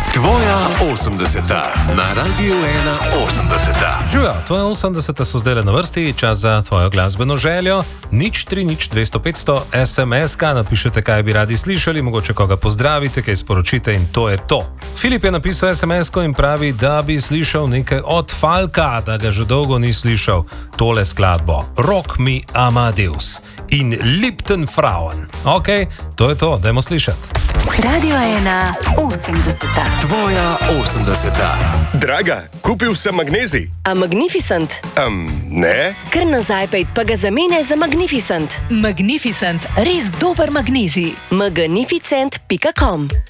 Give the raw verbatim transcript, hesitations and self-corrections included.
Tvoja osemdeseta na Radiu ena osemdeseta. Živijo, tvoje osemdesete so zdaj na vrsti, čas za tvojo glasbeno željo. nič tri nič dvesto petsto es em es-ka, napišete, kaj bi radi slišali, mogoče koga pozdravite, kaj sporočite in to je to. Filip je napisal es em es-ko in pravi, da bi slišal nekaj od Falka, da ga že dolgo ni slišal. Tole skladbo, Rock Me Amadeus in Lipton Frauen. Ok, to je to, dajmo slišati. Radio ena osemdeseta. Tvoja osemdeseta. Draga, kupil sem magnezij. A Magnificent? Um, ne? Kar nazaj pejt, pa ga zamene za Magnificent. Magnificent, res dober magnezij. magnificent pika com